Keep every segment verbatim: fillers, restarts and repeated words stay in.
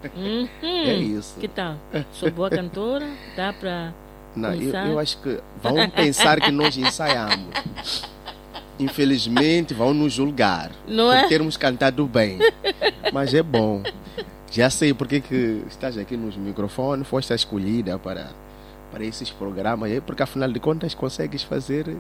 Uhum. É isso. Que tal? Sou boa cantora? Dá para Não, eu, começar? eu acho que vão pensar que nós ensaiamos. Infelizmente vão nos julgar Não por é? termos cantado bem. Mas é bom. Já sei porque que estás aqui nos microfones, foste a escolhida para, para esses programas, é porque afinal de contas consegues fazer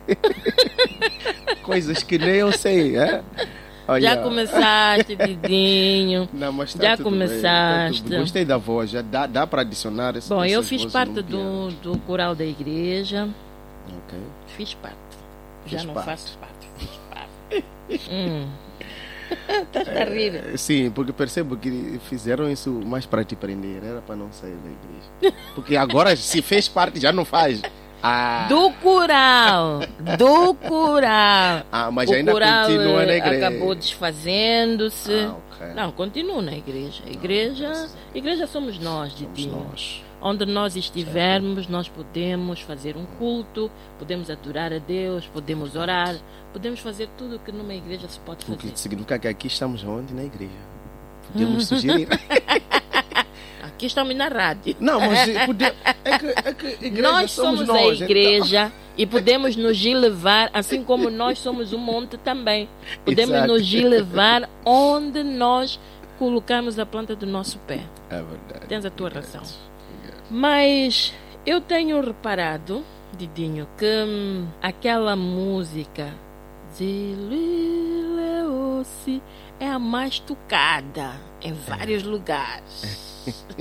coisas que nem eu sei. É? Olha, Já começaste, Didinho. não, mas tá Já tudo bem, tá começaste. tudo bem. Gostei da voz, já dá, dá para adicionar esse, Bom, eu essas fiz vozes parte no piano. do, do coral da igreja. Ok. Fiz parte. Fiz Já não parte. faço parte. Fiz parte. hum. Estás a rir. É, sim, porque percebo que fizeram isso mais para te prender, era para não sair da igreja. Porque agora, se fez parte, já não faz. Ah, Do coral. Do coral. ah mas O ainda coral continua na eh, igreja. acabou desfazendo-se. Ah, ok. Não, continuo na igreja. A igreja, a igreja somos nós, Somos Didinho. nós. Onde nós estivermos, nós podemos fazer um culto, podemos adorar a Deus, podemos orar, podemos fazer tudo o que numa igreja se pode O que fazer. significa que aqui estamos onde? Na igreja. Podemos sugerir. Aqui estamos na rádio. Não, mas pode... é, que, é que igreja Nós somos, nós, a então. igreja e podemos nos levar, assim como nós somos um monte também. Podemos Exato. nos levar onde nós colocamos a planta do nosso pé. É verdade. Tens a tua Yes. razão. Yes. Mas eu tenho reparado, Didinho, que hum, aquela música Zilileosi é a mais tocada em vários lugares.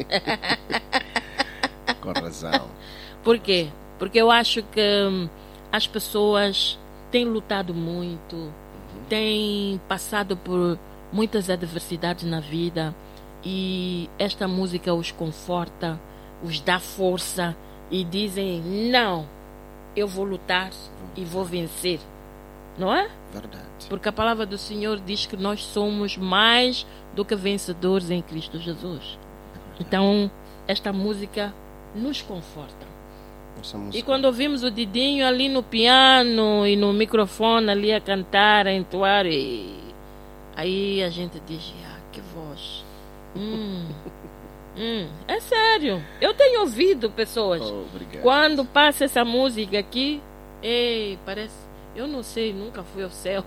Com razão. Por quê? Porque eu acho que hum, as pessoas têm lutado muito, têm passado por muitas adversidades na vida e esta música os conforta, os dá força e dizem: não, eu vou lutar e vou vencer. Não é? Verdade. Porque a palavra do Senhor diz que nós somos mais do que vencedores em Cristo Jesus. Então, esta música nos conforta. Essa música. E quando ouvimos o Didinho ali no piano e no microfone ali a cantar, a entoar, e aí a gente diz: ah, que voz. Hum, hum, é sério. Eu tenho ouvido pessoas. Oh, obrigado. Quando passa essa música aqui, ei, parece. Eu não sei, nunca fui ao céu.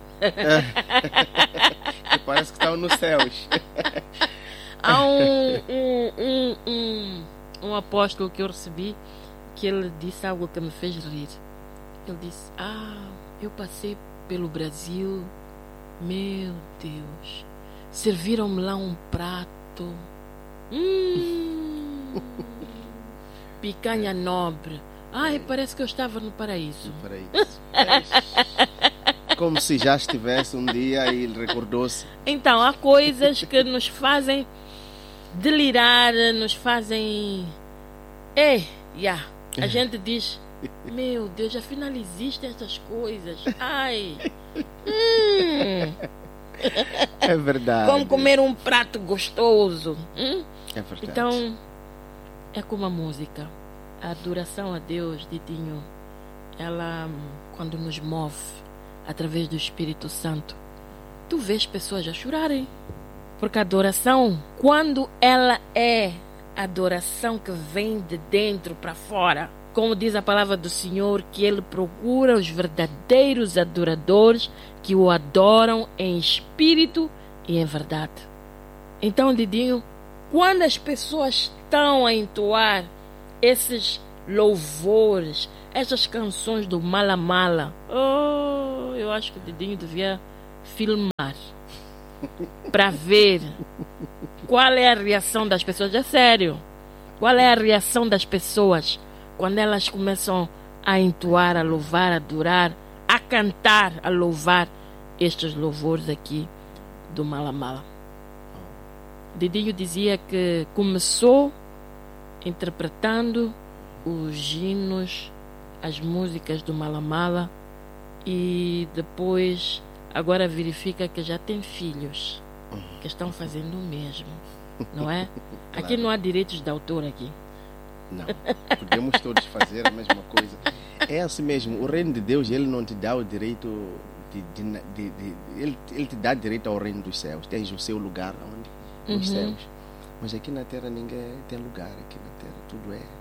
Que parece que estão nos céus. Há um, um, um, um, um apóstolo que eu recebi que ele disse algo que me fez rir. Ele disse: ah, eu passei pelo Brasil, meu Deus, serviram-me lá um prato, hum, picanha nobre. Ai, parece que eu estava no paraíso. Para isso. Como se já estivesse um dia e ele recordou-se. Então, há coisas que nos fazem delirar, nos fazem... Ei, yeah. A gente diz: meu Deus, afinal existem essas coisas. Ai, hum, É verdade. como comer um prato gostoso. Hum? É verdade. Então, é como a música. A adoração a Deus, Didinho, ela, quando nos move através do Espírito Santo, tu vês pessoas a chorarem. Porque a adoração, quando ela é adoração que vem de dentro para fora, como diz a palavra do Senhor, que Ele procura os verdadeiros adoradores que o adoram em espírito e em verdade. Então, Didinho, quando as pessoas estão a entoar esses louvores, essas canções do Mala Mala, oh, eu acho que o Didinho devia filmar para ver qual é a reação das pessoas. É sério. Qual é a reação das pessoas quando elas começam a entoar, a louvar, a adorar, a cantar, a louvar estes louvores aqui do Mala Mala? Didinho dizia que começou interpretando os hinos, as músicas do Mala Mala, e depois agora verifica que já tem filhos que estão fazendo o mesmo, não é? Claro. Aqui não há direitos de autor aqui. Não, podemos todos fazer a mesma coisa. É assim mesmo, o reino de Deus, ele não te dá o direito de, de, de, de ele, ele te dá direito ao reino dos céus. Tens o seu lugar onde, nos Uhum. céus. Mas aqui na Terra ninguém tem lugar, aqui na Terra tudo é,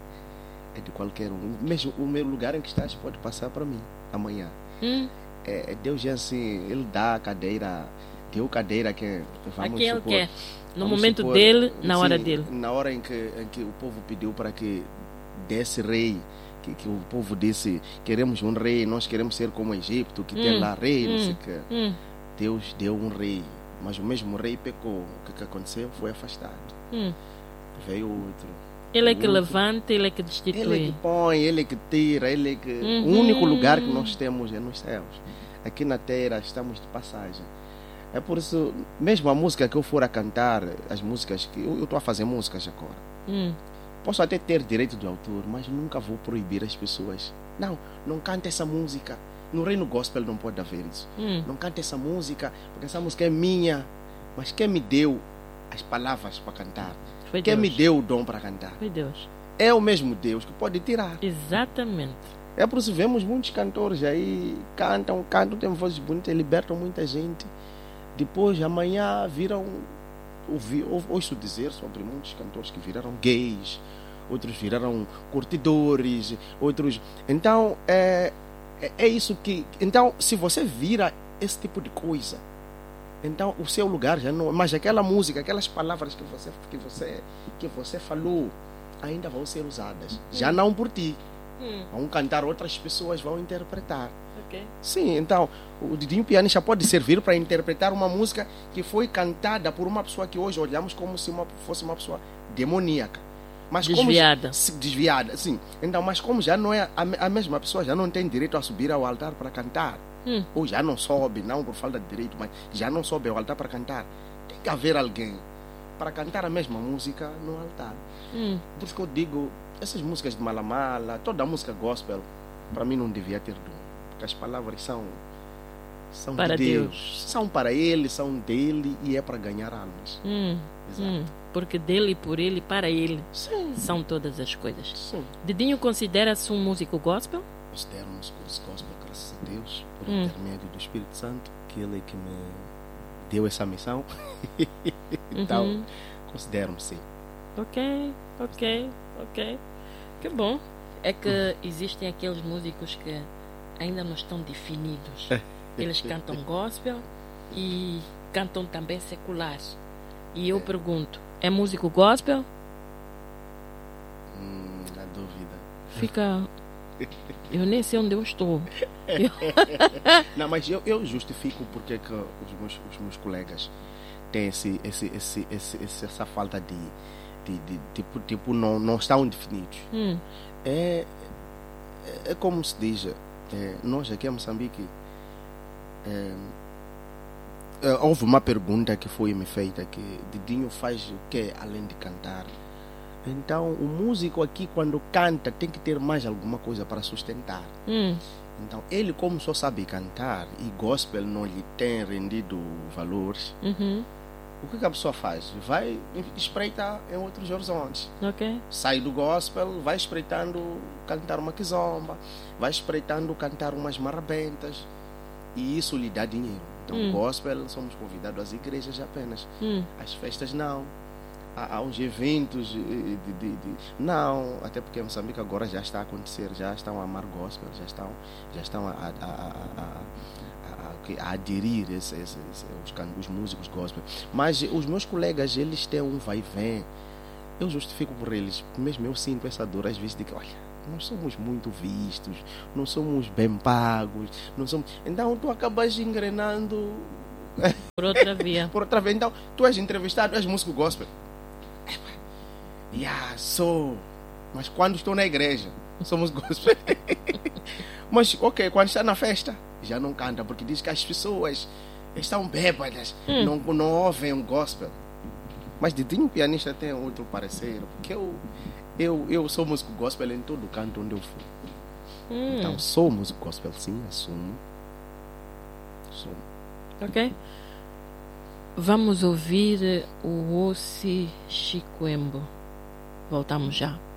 é de qualquer um. Mesmo o meu lugar em que estás pode passar para mim amanhã. Hum. É, Deus é assim, Ele dá a cadeira, deu cadeira que vamos Aqui ele supor, quer. No vamos momento supor, dele, na sim, hora dele. Na hora em que, em que o povo pediu para que desse rei, que, que o povo disse, queremos um rei, nós queremos ser como o Egito, que tem Hum, lá rei, não hum, sei o quê. Hum. Deus deu um rei, mas o mesmo rei pecou. O que, que aconteceu? Foi afastado. Hum. Veio outro. Ele é O que outro- levanta, ele é que Ele é destitui. que põe, ele é que tira, ele é que... Uhum. O único lugar que nós temos é nos céus. Aqui na terra estamos de passagem. É por isso, mesmo a música que eu for a cantar, as músicas que eu estou a fazer músicas agora, Hum. posso até ter direito de autor, mas nunca vou proibir as pessoas. Não, não cante essa música. No reino gospel não pode haver isso. Hum. Não cante essa música, porque essa música é minha. Mas quem me deu as palavras para cantar? Foi Quem Deus. me deu o dom para cantar? Foi Deus. É o mesmo Deus que pode tirar. Exatamente. É por isso que vemos muitos cantores aí, cantam, cantam, têm vozes bonitas, libertam muita gente. Depois, amanhã, viram, ouvi, ou- ouço dizer sobre muitos cantores que viraram gays, outros viraram curtidores, outros... Então, é, é, é isso que... Então, se você vira esse tipo de coisa, então o seu lugar já não... Mas aquela música, aquelas palavras que você, que você, que você falou, ainda vão ser usadas. Já não por ti. Hum. Vão cantar, outras pessoas vão interpretar. Ok. Sim, então o Didinho Pianista pode servir para interpretar uma música que foi cantada por uma pessoa que hoje olhamos como se uma, fosse uma pessoa demoníaca. Mas Desviada. Como, se- desviada, sim. Então, mas como já não é a, me- a mesma pessoa, já não tem direito a subir ao altar para cantar, Hum. ou já não sobe, não por falta de direito, mas já não sobe ao altar para cantar, tem que haver alguém para cantar a mesma música no altar. Hum. Por isso que eu digo, essas músicas de Malamala, toda a música gospel, para mim não devia ter dom. Porque as palavras são, são Para de Deus. Deus. São para Ele, são dele e é para ganhar almas. Hum. Exato. Hum. Porque dele, por ele, para ele, Sim, são todas as coisas. sim. Dedinho considera-se um músico gospel? Considero-nos curso gospel, graças a Deus, por Hum. intermédio do Espírito Santo, que Ele é que me deu essa missão. Então, Uhum. considero-me sim. Ok, ok, ok. Que bom. É que existem aqueles músicos que ainda não estão definidos. Eles cantam gospel e cantam também secular. E eu pergunto, é músico gospel? Hum, na dúvida. Fica... Eu nem sei onde eu estou. Não, mas eu, eu justifico porque que os meus, os meus colegas têm esse, esse, esse, esse, esse- essa falta de, de, de tipo, tipo não, não estão definidos. Hum. É, é como se diz, é, nós aqui em Moçambique, é, é, houve uma pergunta que foi me feita que Didinho faz o que além de cantar? Então o músico aqui quando canta tem que ter mais alguma coisa para sustentar. Hum. Então ele como só sabe cantar e gospel não lhe tem rendido valores, Uhum. o que que a pessoa faz? Vai espreitar em outros horizontes. Ok. Sai do gospel, vai espreitando cantar uma quizomba, vai espreitando cantar umas marrabentas e isso lhe dá dinheiro. Então Hum. gospel somos convidados às igrejas apenas, Hum. às festas não. Há, há uns eventos de, de- de- de- não, até porque em Moçambique agora já está a acontecer, já estão a amar gospel, já estão, já estão a, a, a, a, a, a- que- a aderir esse, esse, esse- os, can- os músicos gospel. Mas os meus colegas, eles têm um vai e vem. Eu justifico por eles, mesmo eu sinto essa dor às vezes de que, olha, nós somos muito vistos, não somos bem pagos, não somos... Então tu acabas engrenando Por outra via. por outra vez. Então tu és entrevistado, és músico gospel. Yeah, sou. Mas quando estou na igreja, somos gospel. Mas, ok, quando está na festa, já não canta, porque diz que as pessoas estão bêbadas, Hum. não, não ouvem o gospel. Mas Didinho Pianista tem outro parecer, porque eu, eu, eu sou músico gospel em todo canto onde eu fui. Hum. Então, sou músico gospel, sim, assumo. Sou. Ok? Vamos ouvir o Ossi Chikwembo. Voltamos já.